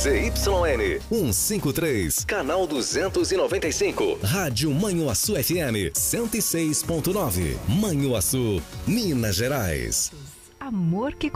ZYN 153, canal 295. Rádio Manhuaçu FM 106.9. Manhuaçu, Minas Gerais. Amor que